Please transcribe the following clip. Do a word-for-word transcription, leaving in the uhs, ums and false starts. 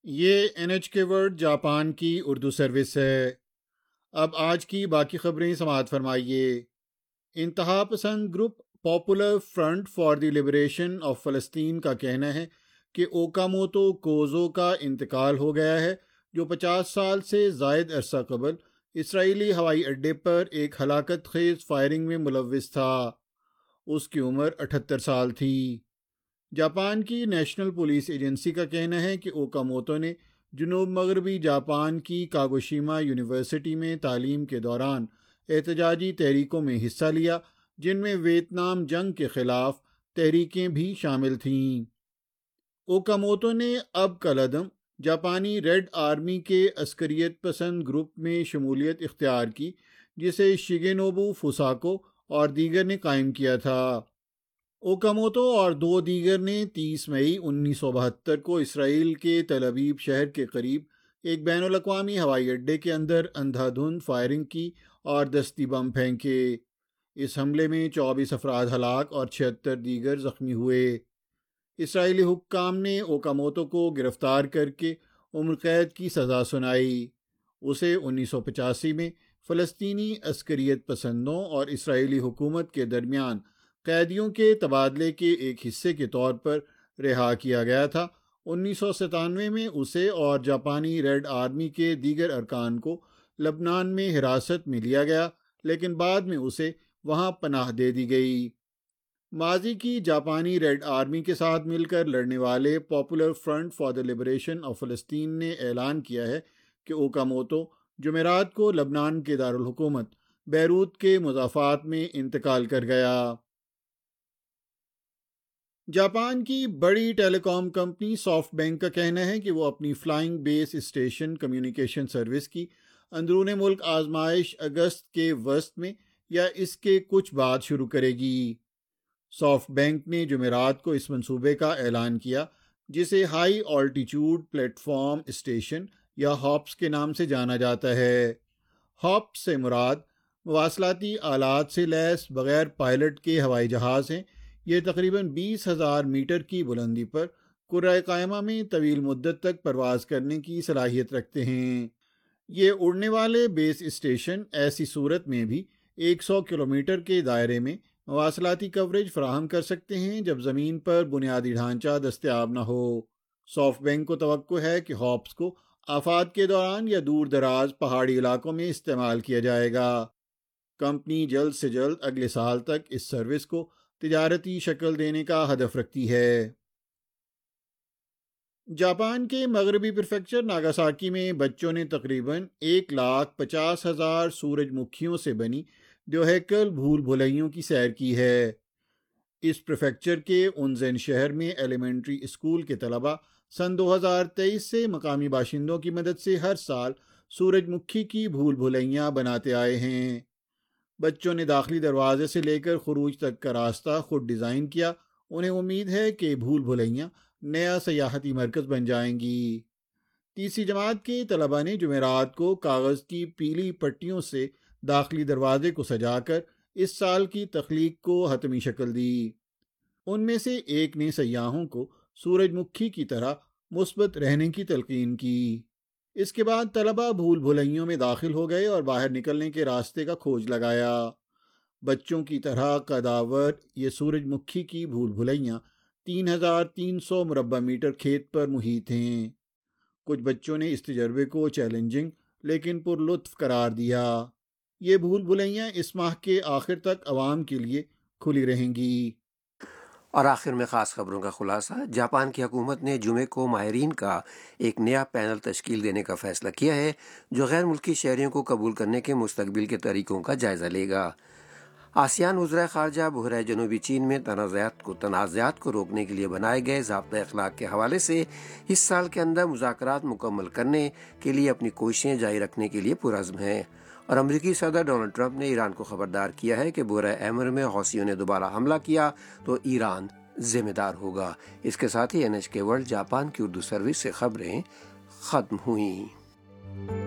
یہ N H کے word Japan کی اردو سروس ہے۔ اب آج کی باقی خبریں سماعت فرمائیے۔ انتہا پسند group popular front for the liberation of فلسطین کا کہنا ہے کہ اوکاموتو کوزو کا انتقال ہو گیا ہے، جو پچاس سال سے زائد عرصہ قبل اسرائیلی ہوائی اڈے پر ایک ہلاکت خیز فائرنگ میں ملوث تھا۔ اس کی عمر اٹھہتر سال تھی۔ جاپان کی نیشنل پولیس ایجنسی کا کہنا ہے کہ اوکاموتو نے جنوب مغربی جاپان کی کاگوشیما یونیورسٹی میں تعلیم کے دوران احتجاجی تحریکوں میں حصہ لیا، جن میں ویتنام جنگ کے خلاف تحریکیں بھی شامل تھیں۔ اوکاموتو نے اب کالعدم جاپانی ریڈ آرمی کے عسکریت پسند گروپ میں شمولیت اختیار کی، جسے شگینوبو فوساکو اور دیگر نے قائم کیا تھا۔ اوکاموتو اور دو دیگر نے تیس مئی انیس سو بہتر کو اسرائیل کے تل ابیب شہر کے قریب ایک بین الاقوامی ہوائی اڈے کے اندر اندھا دھند فائرنگ کی اور دستی بم پھینکے۔ اس حملے میں چوبیس افراد ہلاک اور چھہتر دیگر زخمی ہوئے۔ اسرائیلی حکام نے اوکاموتو کو گرفتار کر کے عمر قید کی سزا سنائی۔ اسے انیس سو پچاسی میں فلسطینی عسکریت پسندوں اور اسرائیلی حکومت کے درمیان قیدیوں کے تبادلے کے ایک حصے کے طور پر رہا کیا گیا تھا۔ انیس سو ستانوے میں اسے اور جاپانی ریڈ آرمی کے دیگر ارکان کو لبنان میں حراست میں لیا گیا، لیکن بعد میں اسے وہاں پناہ دے دی گئی۔ ماضی کی جاپانی ریڈ آرمی کے ساتھ مل کر لڑنے والے popular front for the liberation of فلسطین نے اعلان کیا ہے کہ اوکاموتو جمعرات کو لبنان کے دارالحکومت بیروت کے مضافات میں انتقال کر گیا۔ جاپان کی بڑی ٹیلی کام کمپنی سافٹ بینک کا کہنا ہے کہ وہ اپنی فلائنگ بیس اسٹیشن کمیونیکیشن سروس کی اندرون ملک آزمائش اگست کے وسط میں یا اس کے کچھ بعد شروع کرے گی۔ سافٹ بینک نے جمعرات کو اس منصوبے کا اعلان کیا، جسے high altitude plate form station یا ہاپس کے نام سے جانا جاتا ہے۔ ہاپس سے مراد مواصلاتی آلات سے لیس بغیر پائلٹ کے ہوائی جہاز ہیں۔ یہ تقریباً بیس ہزار میٹر کی بلندی پر کرۂ کائمہ میں طویل مدت تک پرواز کرنے کی صلاحیت رکھتے ہیں۔ یہ اڑنے والے بیس اسٹیشن ایسی صورت میں بھی ایک سو کلومیٹر کے دائرے میں مواصلاتی کوریج فراہم کر سکتے ہیں جب زمین پر بنیادی ڈھانچہ دستیاب نہ ہو۔ سافٹ بینک کو توقع ہے کہ ہاپس کو آفات کے دوران یا دور دراز پہاڑی علاقوں میں استعمال کیا جائے گا۔ کمپنی جلد سے جلد اگلے سال تک اس سروس کو تجارتی شکل دینے کا ہدف رکھتی ہے۔ جاپان کے مغربی پریفیکچر ناگاساکی میں بچوں نے تقریباً ایک لاکھ پچاس ہزار سورج مکھیوں سے بنی دیوہیکل بھول بھلیوں کی سیر کی ہے۔ اس پریفیکچر کے اونزین شہر میں ایلیمنٹری اسکول کے طلباء سن دو ہزار تیئیس سے مقامی باشندوں کی مدد سے ہر سال سورج مکھی کی بھول بھلیاں بناتے آئے ہیں۔ بچوں نے داخلی دروازے سے لے کر خروج تک کا راستہ خود ڈیزائن کیا۔ انہیں امید ہے کہ بھول بھلیاں نیا سیاحتی مرکز بن جائیں گی۔ تیسری جماعت کے طلباء نے جمعرات کو کاغذ کی پیلی پٹیوں سے داخلی دروازے کو سجا کر اس سال کی تخلیق کو حتمی شکل دی۔ ان میں سے ایک نے سیاحوں کو سورج مکھی کی طرح مثبت رہنے کی تلقین کی۔ اس کے بعد طلباء بھول بھلیوں میں داخل ہو گئے اور باہر نکلنے کے راستے کا کھوج لگایا۔ بچوں کی طرح قداور یہ سورج مکھی کی بھول بھلیاں تین ہزار تین سو مربع میٹر کھیت پر محیط ہیں۔ کچھ بچوں نے اس تجربے کو چیلنجنگ لیکن پر لطف قرار دیا۔ یہ بھول بھلیاں اس ماہ کے آخر تک عوام کے لیے کھلی رہیں گی۔ اور آخر میں خاص خبروں کا خلاصہ۔ جاپان کی حکومت نے جمعے کو ماہرین کا ایک نیا پینل تشکیل دینے کا فیصلہ کیا ہے جو غیر ملکی شہریوں کو قبول کرنے کے مستقبل کے طریقوں کا جائزہ لے گا۔ آسیان وزرائے خارجہ بحیرہ جنوبی چین میں تنازعات کو تنازعات کو روکنے کے لیے بنائے گئے ضابطۂ اخلاق کے حوالے سے اس سال کے اندر مذاکرات مکمل کرنے کے لیے اپنی کوششیں جاری رکھنے کے لیے پرعزم ہیں۔ اور امریکی صدر ڈونلڈ ٹرمپ نے ایران کو خبردار کیا ہے کہ بحیرہ ایمر میں حوثیوں نے دوبارہ حملہ کیا تو ایران ذمہ دار ہوگا۔ اس کے ساتھ ہی این ایچ کے ورلڈ جاپان کی اردو سروس سے خبریں ختم ہوئیں۔